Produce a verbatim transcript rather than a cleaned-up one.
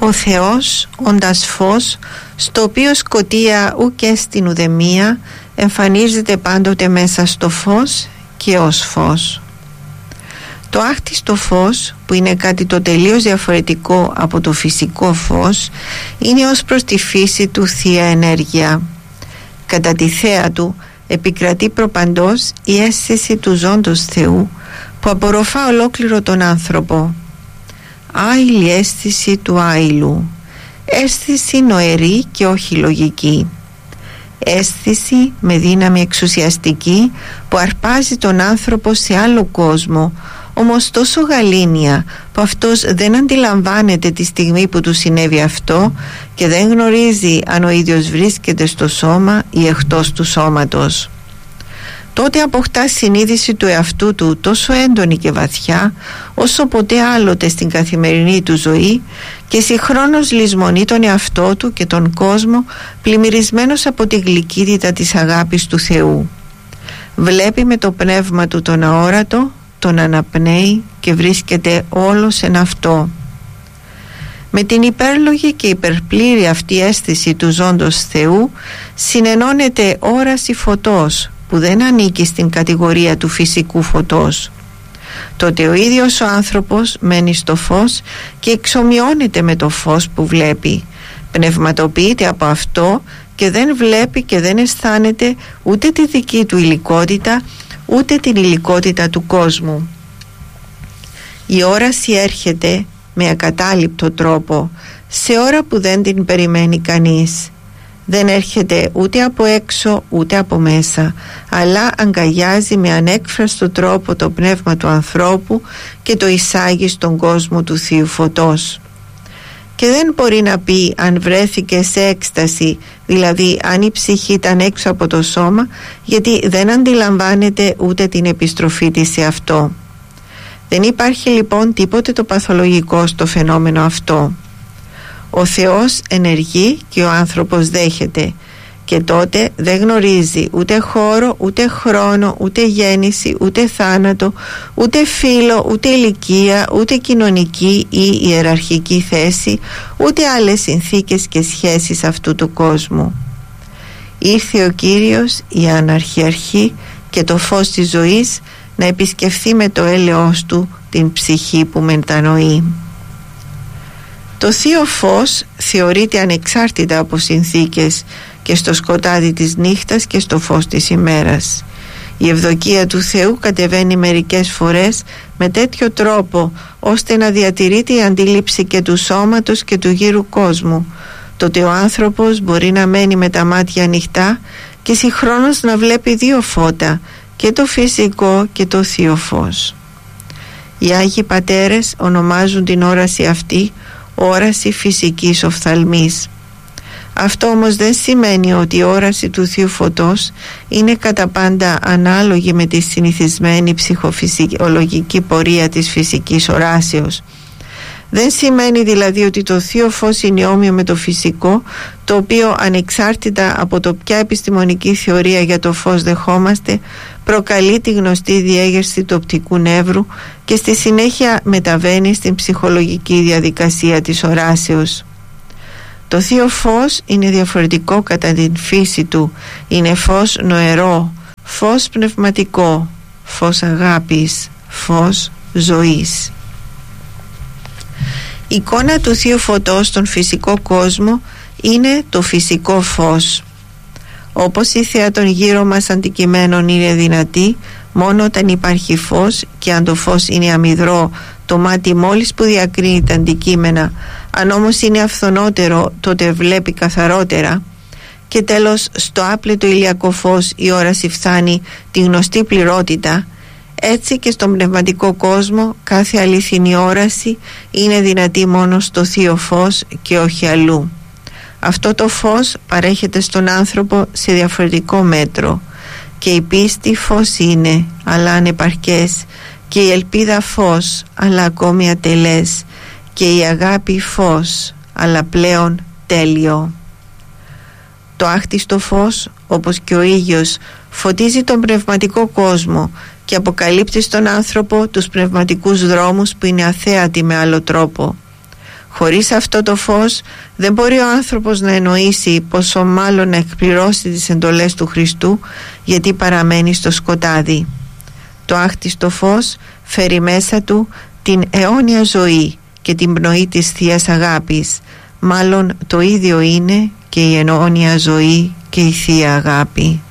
Ο Θεός, όντας φως, στο οποίο σκοτία ουκ στην ουδεμία, εμφανίζεται πάντοτε μέσα στο φως και ως φως. Το άκτιστο φως, που είναι κάτι το τελείως διαφορετικό από το φυσικό φως, είναι ως προς τη φύση του θεία ενέργεια. Κατά τη θέα του επικρατεί προπαντός η αίσθηση του ζώντος Θεού, που απορροφά ολόκληρο τον άνθρωπο. Άειλη αίσθηση του άειλου, αίσθηση νοερή και όχι λογική, αίσθηση με δύναμη εξουσιαστική που αρπάζει τον άνθρωπο σε άλλο κόσμο, όμως τόσο γαλήνια που αυτός δεν αντιλαμβάνεται τη στιγμή που του συνέβη αυτό και δεν γνωρίζει αν ο ίδιος βρίσκεται στο σώμα ή εκτός του σώματος. Τότε αποκτά συνείδηση του εαυτού του τόσο έντονη και βαθιά όσο ποτέ άλλοτε στην καθημερινή του ζωή και συγχρόνως λησμονεί τον εαυτό του και τον κόσμο, πλημμυρισμένος από τη γλυκύτητα της αγάπης του Θεού. Βλέπει με το πνεύμα του τον αόρατο, τον αναπνέει και βρίσκεται όλος εν αυτό. Με την υπέρλογη και υπερπλήρη αυτή αίσθηση του ζώντος Θεού συνενώνεται όραση φωτός, που δεν ανήκει στην κατηγορία του φυσικού φωτός. Τότε ο ίδιος ο άνθρωπος μένει στο φως και εξομοιώνεται με το φως που βλέπει, πνευματοποιείται από αυτό και δεν βλέπει και δεν αισθάνεται ούτε τη δική του υλικότητα ούτε την υλικότητα του κόσμου. Η όραση έρχεται με ακατάληπτο τρόπο, σε ώρα που δεν την περιμένει κανείς. Δεν έρχεται ούτε από έξω ούτε από μέσα, αλλά αγκαλιάζει με ανέκφραστο τρόπο το πνεύμα του ανθρώπου και το εισάγει στον κόσμο του Θείου Φωτός. Και δεν μπορεί να πει αν βρέθηκε σε έκσταση, δηλαδή αν η ψυχή ήταν έξω από το σώμα, γιατί δεν αντιλαμβάνεται ούτε την επιστροφή της σε αυτό. Δεν υπάρχει λοιπόν τίποτε το παθολογικό στο φαινόμενο αυτό. Ο Θεός ενεργεί και ο άνθρωπος δέχεται, και τότε δεν γνωρίζει ούτε χώρο, ούτε χρόνο, ούτε γέννηση, ούτε θάνατο, ούτε φύλο, ούτε ηλικία, ούτε κοινωνική ή ιεραρχική θέση, ούτε άλλες συνθήκες και σχέσεις αυτού του κόσμου. Ήρθε ο Κύριος, η αναρχιαρχή και το φως της ζωής, να επισκεφθεί με το έλεος του την ψυχή που μετανοεί. Το θείο φως θεωρείται ανεξάρτητα από συνθήκες και στο σκοτάδι της νύχτας και στο φως της ημέρας. Η ευδοκία του Θεού κατεβαίνει μερικές φορές με τέτοιο τρόπο ώστε να διατηρείται η αντίληψη και του σώματος και του γύρου κόσμου. Τότε ο άνθρωπος μπορεί να μένει με τα μάτια ανοιχτά και συγχρόνως να βλέπει δύο φώτα, και το φυσικό και το θείο φως. Οι Άγιοι Πατέρες ονομάζουν την όραση αυτή όραση φυσικής οφθαλμής. Αυτό όμως δεν σημαίνει ότι η όραση του Θείου Φωτός είναι κατά πάντα ανάλογη με τη συνηθισμένη ψυχοφυσιολογική πορεία της φυσικής οράσεως. Δεν σημαίνει δηλαδή ότι το θείο φως είναι όμοιο με το φυσικό, το οποίο ανεξάρτητα από το ποια επιστημονική θεωρία για το φως δεχόμαστε, προκαλεί τη γνωστή διέγερση του οπτικού νεύρου και στη συνέχεια μεταβαίνει στην ψυχολογική διαδικασία της οράσεως. Το θείο φως είναι διαφορετικό κατά την φύση του. Είναι φως νοερό, φως πνευματικό, φως αγάπης, φως ζωής. Η εικόνα του Θείου Φωτός στον φυσικό κόσμο είναι το φυσικό φως. Όπως η θέα των γύρω μας αντικειμένων είναι δυνατή μόνο όταν υπάρχει φως, και αν το φως είναι αμυδρό, το μάτι μόλις που διακρίνει τα αντικείμενα, αν όμως είναι αυθονότερο, τότε βλέπει καθαρότερα. Και τέλος, στο άπλετο ηλιακό φως η όραση φτάνει τη γνωστή πληρότητα. Έτσι και στον πνευματικό κόσμο κάθε αληθινή όραση είναι δυνατή μόνο στο θείο φως και όχι αλλού. Αυτό το φως παρέχεται στον άνθρωπο σε διαφορετικό μέτρο, και η πίστη φως είναι αλλά ανεπαρκές, και η ελπίδα φως αλλά ακόμη ατελές, και η αγάπη φως αλλά πλέον τέλειο. Το άκτιστο φως, όπως και ο ήλιος, φωτίζει τον πνευματικό κόσμο και αποκαλύπτει στον άνθρωπο τους πνευματικούς δρόμους που είναι αθέατοι με άλλο τρόπο. Χωρίς αυτό το φως δεν μπορεί ο άνθρωπος να εννοήσει πόσο μάλλον να εκπληρώσει τις εντολές του Χριστού, γιατί παραμένει στο σκοτάδι. Το άκτιστο φως φέρει μέσα του την αιώνια ζωή και την πνοή της Θείας Αγάπης. Μάλλον το ίδιο είναι και η αιώνια ζωή και η Θεία Αγάπη.